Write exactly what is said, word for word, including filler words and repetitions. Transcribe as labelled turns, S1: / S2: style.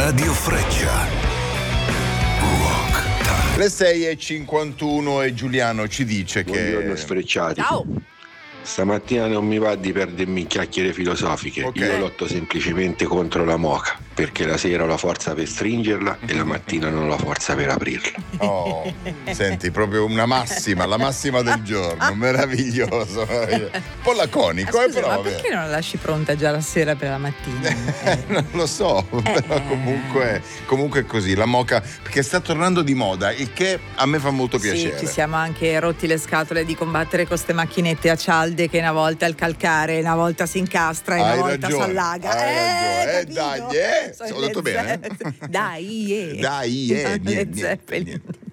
S1: Radio Freccia. Rock Time.
S2: Le sei e cinquantuno e Giuliano ci dice che...
S3: Buongiorno sfrecciati.
S4: Ciao.
S3: Stamattina non mi va di perdermi in chiacchiere filosofiche.
S2: Ok.
S3: Io lotto semplicemente contro la moka, perché la sera ho la forza per stringerla e la mattina non ho la forza per aprirla.
S2: Oh, senti, proprio una massima, la massima del giorno, meraviglioso. Un po' laconico,
S4: Ah,
S2: eh,
S4: scusa,
S2: però
S4: ma
S2: vabbè.
S4: perché non la lasci pronta già la sera per la mattina? Eh.
S2: Non lo so, però comunque, comunque è così, la moka, perché sta tornando di moda, il che a me fa molto piacere.
S4: Sì, ci siamo anche rotti le scatole di combattere con queste macchinette a cialde che una volta il calcare, una volta si incastra e una
S2: Hai
S4: volta
S2: ragione,
S4: si allaga.
S2: hai ragione, eh,
S4: capito?
S2: dai, eh.
S4: Sono
S2: Ho
S4: le
S2: detto bene, eh?
S4: Zeppelin. Dai, eh.
S2: Dai, eh,
S4: Le
S2: niente,
S4: Zeppelin.
S2: niente.